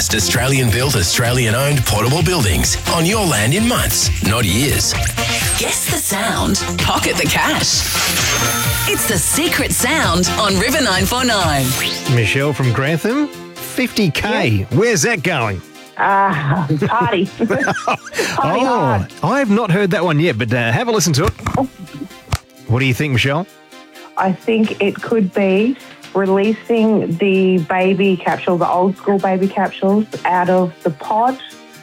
fast Australian-built, Australian-owned portable buildings on your land in months, not years. Guess the sound. Pocket the cash. It's the secret sound on River 949. Michelle from Grantham, 50K. Where's that going? Party. Party hard. I have not heard that one yet, but have a listen to it. What do you think, Michelle? I think it could be releasing the baby capsule, the old school baby capsules, out of the pod.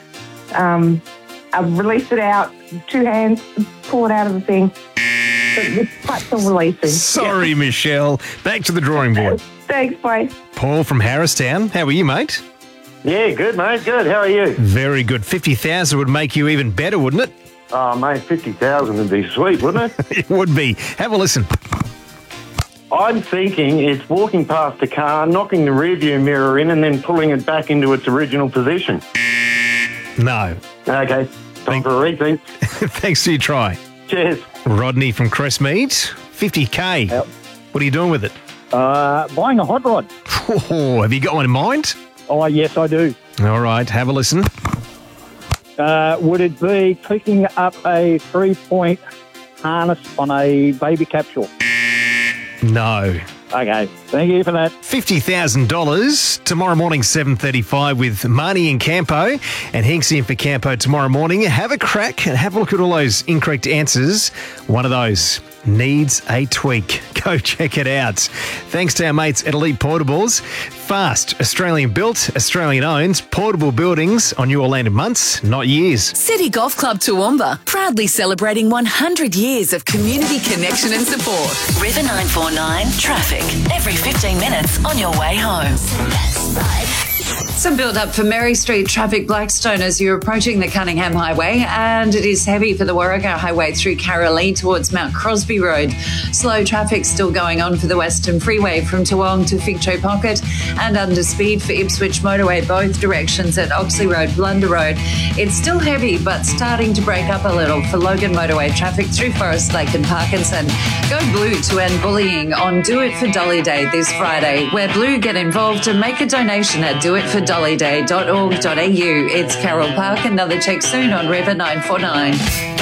Release it out, two hands, pull it out of the thing. The touch of releasing. Sorry, Michelle. Back to the drawing board. Thanks, bye. Paul from Harristown. How are you, mate? Yeah, good, mate. Good. How are you? Very good. 50,000 would make you even better, wouldn't it? Oh, mate, 50,000 would be sweet, wouldn't it? It would be. Have a listen. I'm thinking it's walking past a car, knocking the rearview mirror in and then pulling it back into its original position. No. Okay, time for a rethink. Thanks for your try. Cheers. Rodney from Crestmead, 50K. Yep. What are you doing with it? Buying a hot rod. Oh, have you got one in mind? Oh, yes, I do. All right, have a listen. Would it be picking up a 3-point harness on a baby capsule? No. Okay, thank you for that. $50,000 tomorrow morning, 7:35 with Marnie and Campo and Hinksy in for Campo tomorrow morning. Have a crack and have a look at all those incorrect answers. One of those needs a tweak. Go check it out. Thanks to our mates at Elite Portables. Fast, Australian-built, Australian-owned portable buildings on your land in months, not years. City Golf Club Toowoomba, proudly celebrating 100 years of community connection and support. River 949 traffic every 15 minutes on your way home. Some build-up for Mary Street traffic, Blackstone, as you're approaching the Cunningham Highway, and it is heavy for the Warragar Highway through Caroline towards Mount Crosby Road. Slow traffic still going on for the Western Freeway from Toowong to Fig Tree Pocket, and under speed for Ipswich Motorway, both directions at Oxley Road, Blunder Road. It's still heavy, but starting to break up a little for Logan Motorway traffic through Forest Lake and Parkinson. Go Blue to end bullying on Do It for Dolly Day this Friday, where Blue get involved and make a donation at doitfordollyday.org.au. It's Carol Park. Another check soon on River 949.